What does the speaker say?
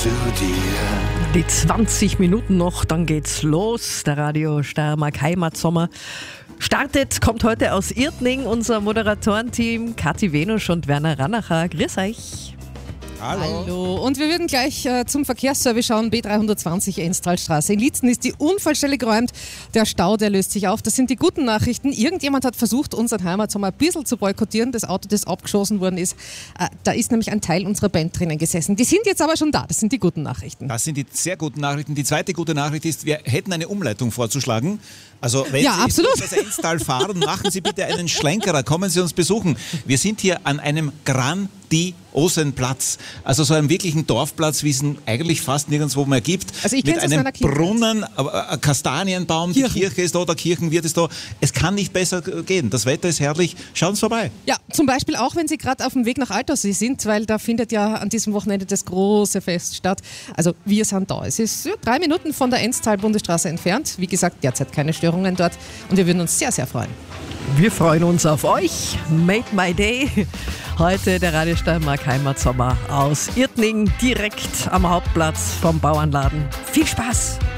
zu dir. Die 20 Minuten noch, dann geht's los. Der Radio Steiermark Heimatsommer startet, kommt heute aus Irtning, unser Moderatorenteam Kathi Venusch und Werner Rannacher. Grüß euch. Hallo. Und wir würden gleich zum Verkehrsservice schauen. B320 Enstalstraße. In Lietzen ist die Unfallstelle geräumt. Der Stau, der löst sich auf. Das sind die guten Nachrichten. Irgendjemand hat versucht, unseren Heimatsommer ein bisschen zu boykottieren. Das Auto, das abgeschossen worden ist. Da ist nämlich ein Teil unserer Band drinnen gesessen. Die sind jetzt aber schon da. Das sind die guten Nachrichten. Das sind die sehr guten Nachrichten. Die zweite gute Nachricht ist, wir hätten eine Umleitung vorzuschlagen. Also wenn Ja, Sie absolut. durch das Enstal fahren, machen Sie bitte einen Schlenkerer. Kommen Sie uns besuchen. Wir sind hier an einem grandiosen Platz. Also so einem wirklichen Dorfplatz, wie es ihn eigentlich fast nirgendwo mehr gibt. Also ich mit kenn's aus einem meiner Kindheit. Brunnen, ein Kastanienbaum, die Kirche ist da, der Kirchenwirt ist da. Es kann nicht besser gehen. Das Wetter ist herrlich. Schauen Sie vorbei. Ja, zum Beispiel auch, wenn Sie gerade auf dem Weg nach Alterssee sind, weil da findet ja an diesem Wochenende das große Fest statt. Also wir sind da. Es ist 3 Minuten von der Enstal-Bundesstraße entfernt. Wie gesagt, derzeit keine Störungen dort und wir würden uns sehr, sehr freuen. Wir freuen uns auf euch. Made my day. Heute der Radio Steiermark Heimatsommer aus Irtning, direkt am Hauptplatz vom Bauernladen. Viel Spaß!